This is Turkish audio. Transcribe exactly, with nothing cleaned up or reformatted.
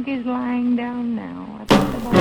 think he's lying down now at the bottom.